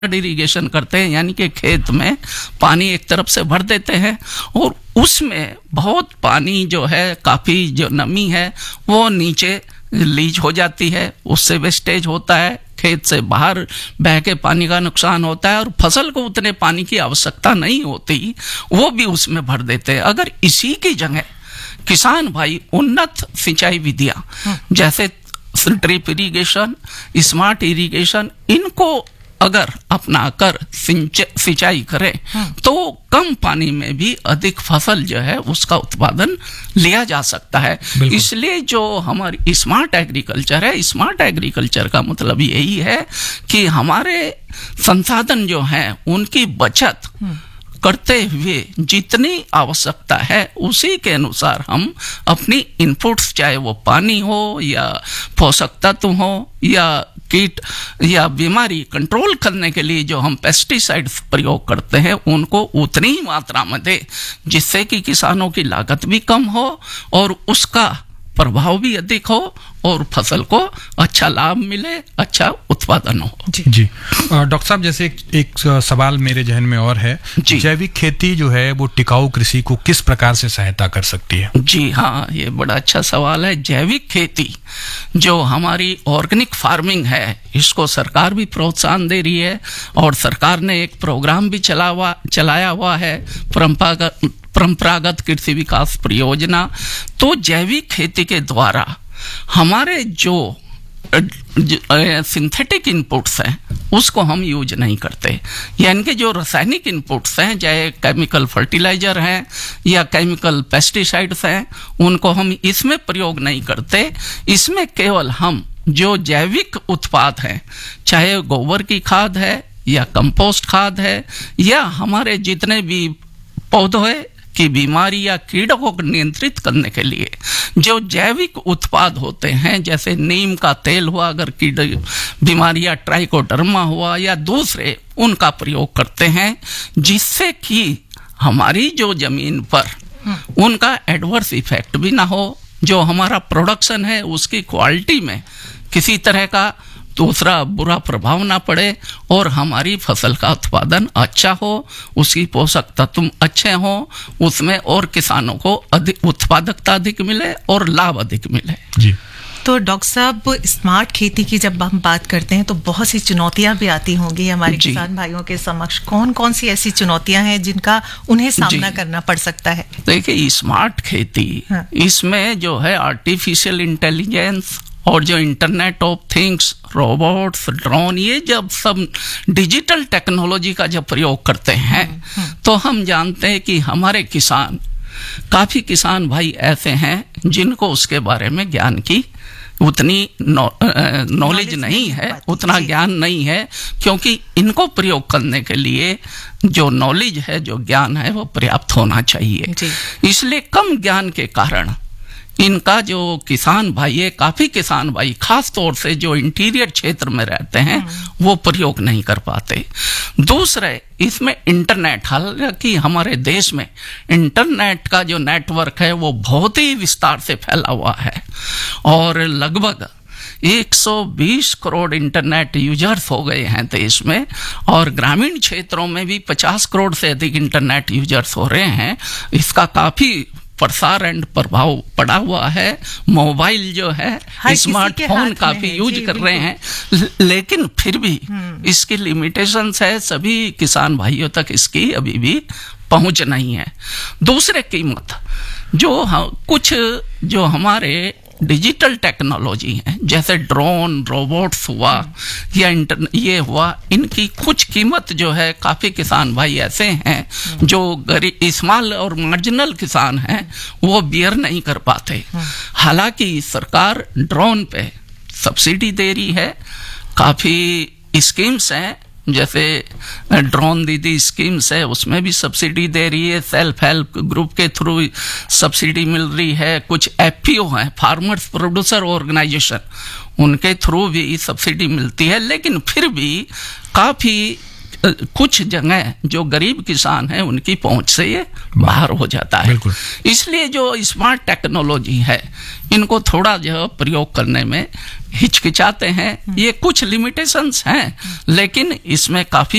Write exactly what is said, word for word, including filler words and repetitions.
Irrigation करते हैं, यानी कि खेत में पानी एक तरफ से भर देते हैं और उसमें बहुत पानी जो है, काफ़ी जो नमी है वो नीचे लीच हो जाती है, उससे वेस्टेज होता है, खेत से बाहर बह के पानी का नुकसान होता है और फसल को उतने पानी की आवश्यकता नहीं होती, वो भी उसमें भर देते हैं। अगर इसी की जगह किसान भाई उन्नत सिंचाई विधियां जैसे ड्रिप इरिगेशन, स्मार्ट इरिगेशन, इनको अगर अपनाकर सिंचाई करें तो कम पानी में भी अधिक फसल जो है उसका उत्पादन लिया जा सकता है। इसलिए जो हमारी स्मार्ट एग्रीकल्चर है, स्मार्ट एग्रीकल्चर का मतलब यही है कि हमारे संसाधन जो हैं उनकी बचत करते हुए जितनी आवश्यकता है उसी के अनुसार हम अपनी इनपुट्स, चाहे वो पानी हो या पोषक तत्व हो या कीट या बीमारी कंट्रोल करने के लिए जो हम पेस्टिसाइड्स प्रयोग करते हैं, उनको उतनी ही मात्रा में दे जिससे कि किसानों की लागत भी कम हो और उसका प्रभाव भी अधिक हो और फसल को अच्छा लाभ मिले, अच्छा उत्पादन हो। जी जी डॉक्टर साहब, जैसे एक, एक सवाल मेरे जहन में और है, जैविक खेती जो है वो टिकाऊ कृषि को किस प्रकार से सहायता कर सकती है? जी हाँ, ये बड़ा अच्छा सवाल है। जैविक खेती जो हमारी ऑर्गेनिक फार्मिंग है, इसको सरकार भी प्रोत्साहन दे रही है और सरकार ने एक प्रोग्राम भी चला हुआ चलाया हुआ है, परंपरागत परंपरागत कृषि विकास परियोजना। तो जैविक खेती के द्वारा हमारे जो सिंथेटिक इनपुट्स हैं उसको हम यूज नहीं करते, यानी कि जो रासायनिक इनपुट्स हैं, चाहे केमिकल फर्टिलाइजर हैं या केमिकल पेस्टिसाइड्स हैं, उनको हम इसमें प्रयोग नहीं करते। इसमें केवल हम जो जैविक उत्पाद हैं, चाहे गोबर की खाद है या कंपोस्ट खाद है या हमारे जितने भी पौधे की बीमारी या कीड़ों को नियंत्रित करने के लिए जो जैविक उत्पाद होते हैं, जैसे नीम का तेल हुआ, अगर कीड़े बीमारी या ट्राइकोडर्मा हुआ या दूसरे, उनका प्रयोग करते हैं, जिससे कि हमारी जो जमीन पर उनका एडवर्स इफेक्ट भी ना हो, जो हमारा प्रोडक्शन है उसकी क्वालिटी में किसी तरह का दूसरा बुरा प्रभाव ना पड़े और हमारी फसल का उत्पादन अच्छा हो, उसकी पोषक तत्व अच्छे हो, उसमें और किसानों को अधिक उत्पादकता अधिक मिले और लाभ अधिक मिले। जी तो डॉक्टर साहब, स्मार्ट खेती की जब हम बात करते हैं तो बहुत सी चुनौतियां भी आती होंगी हमारे किसान भाइयों के समक्ष। कौन कौन सी ऐसी चुनौतियां हैं जिनका उन्हें सामना करना पड़ सकता है? देखिए, स्मार्ट खेती, हाँ। इसमें जो है आर्टिफिशियल इंटेलिजेंस और जो internet of things, robots, drone, ये जब सब डिजिटल टेक्नोलॉजी का जब प्रयोग करते हैं तो हम जानते हैं कि हमारे किसान, काफ़ी किसान भाई ऐसे हैं जिनको उसके बारे में ज्ञान की उतनी नॉलेज नहीं है, उतना ज्ञान नहीं है, क्योंकि इनको प्रयोग करने के लिए जो नॉलेज है, जो ज्ञान है, वो पर्याप्त होना चाहिए। इसलिए कम ज्ञान के कारण इनका जो किसान भाई है, काफी किसान भाई खास तौर से जो इंटीरियर क्षेत्र में रहते हैं, वो प्रयोग नहीं कर पाते। दूसरे, इसमें इंटरनेट, हालांकि हमारे देश में इंटरनेट का जो नेटवर्क है वो बहुत ही विस्तार से फैला हुआ है और लगभग एक सौ बीस करोड़ इंटरनेट यूजर्स हो गए हैं देश में और ग्रामीण क्षेत्रों में भी पचास करोड़ से अधिक इंटरनेट यूजर्स हो रहे हैं। इसका काफी प्रसार एंड प्रभाव पड़ा हुआ है। मोबाइल जो है, स्मार्टफोन काफी यूज कर रहे हैं, लेकिन फिर भी इसकी लिमिटेशंस है, सभी किसान भाइयों तक इसकी अभी भी पहुंच नहीं है। दूसरे कीमत जो कुछ जो हमारे डिजिटल टेक्नोलॉजी है, जैसे ड्रोन, रोबोट्स हुआ या इंटर ये हुआ, इनकी कुछ कीमत जो है, काफ़ी किसान भाई ऐसे हैं जो गरीब स्मॉल और मार्जिनल किसान हैं, वो बियर नहीं कर पाते। हालांकि सरकार ड्रोन पे सब्सिडी दे रही है, काफ़ी स्कीम्स हैं, जैसे ड्रोन दीदी स्कीम्स है, उसमें भी सब्सिडी दे रही है, सेल्फ हेल्प ग्रुप के थ्रू सब्सिडी मिल रही है, कुछ एफपीओ हैं, फार्मर्स प्रोड्यूसर ऑर्गेनाइजेशन, उनके थ्रू भी सब्सिडी मिलती है, लेकिन फिर भी काफ़ी कुछ जगह जो गरीब किसान है उनकी पहुंच से ये बाहर हो जाता है। इसलिए जो स्मार्ट टेक्नोलॉजी है इनको थोड़ा जो प्रयोग करने में हिचकिचाते हैं, ये कुछ लिमिटेशंस हैं, लेकिन इसमें काफी